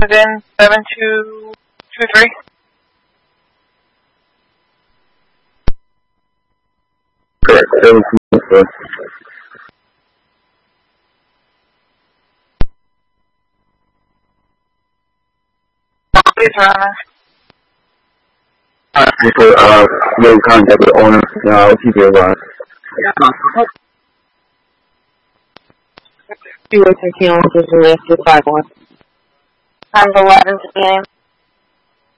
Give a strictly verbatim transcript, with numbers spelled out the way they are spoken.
Again, seven two two three. Correct, seven two two four. Please, Runner. Uh, for, uh, no contact with the owner, uh, I'll keep you around. Two eight thirteen, just left to five one. Times eleven to the game.